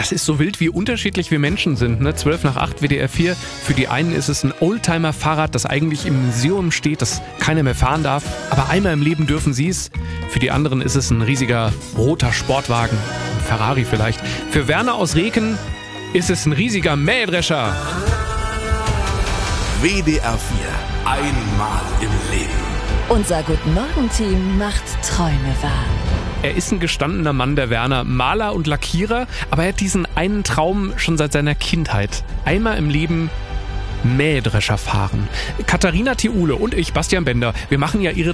Das ist so wild, wie unterschiedlich wir Menschen sind. Ne? 7:12 WDR 4. Für die einen ist es ein Oldtimer-Fahrrad, das eigentlich im Museum steht, das keiner mehr fahren darf. Aber einmal im Leben dürfen sie es. Für die anderen ist es ein riesiger roter Sportwagen. Ein Ferrari vielleicht. Für Werner aus Reken ist es ein riesiger Mähdrescher. WDR 4. Einmal im Leben. Unser Guten-Morgen-Team macht Träume wahr. Er ist ein gestandener Mann, der Werner, Maler und Lackierer, aber er hat diesen einen Traum schon seit seiner Kindheit. Einmal im Leben Mähdrescher fahren. Katharina Thiule und ich, Bastian Bender, wir machen ja ihre